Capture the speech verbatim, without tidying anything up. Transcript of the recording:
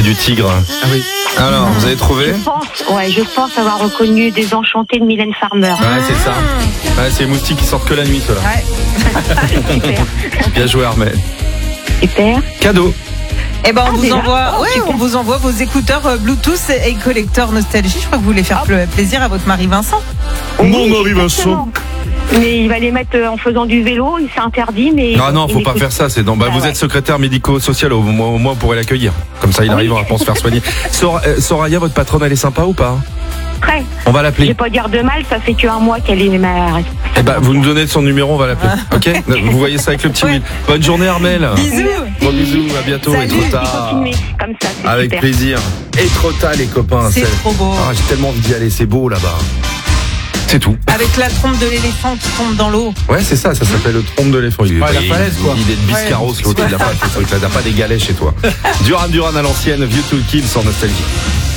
du tigre. Ah oui. Alors, vous avez trouvé? Je pense, ouais, je pense avoir reconnu Désenchanté de Mylène Farmer. Ouais, c'est ça. Ouais, c'est les moustiques qui sortent que la nuit, ceux-là. Ouais. Super. Bien joué, Armel. Super. Cadeau. Eh ben, on Ah, vous déjà envoie, Oh, ouais, super. on vous envoie vos écouteurs euh, Bluetooth et collector Nostalgie. Je crois que vous voulez faire pl- plaisir à votre mari Vincent. Mon mari Vincent. exactement. Mais il va les mettre euh, en faisant du vélo, il s'est interdit, mais. Non, non, il faut pas écoute. faire ça. C'est dans, bah, Ah, vous ouais. êtes secrétaire médico-social, au moins, au moins, on pourrait l'accueillir. Comme ça, il Oui. arrivera pour se faire soigner. Sor- euh, Soraya, votre patronne, elle est sympa ou pas? Très. On va Je vais l'appeler. pas dire de mal, ça fait qu'un mois qu'elle est ma. Eh ben, vous nous donnez son numéro, on va l'appeler. Ok? Vous voyez ça avec le petit Ouais. Will. Bonne journée, Armel. Bisous. Bon bisous, à bientôt. Et trop tard. Continuez comme ça, c'est Avec super. plaisir. Et trop tard, les copains. C'est trop beau. Ah, j'ai tellement envie d'y aller, c'est beau là-bas. C'est tout. Avec la trompe de l'éléphant qui tombe dans l'eau. Ouais, c'est ça, ça s'appelle le trompe de l'éléphant. Il, est- Ouais, la il- falaise, quoi. il est de Biscarros, l'autre, il n'a pas ce truc-là, il n'a pas des galets chez toi. Duran Duran à l'ancienne, View to Kill sur Nostalgie.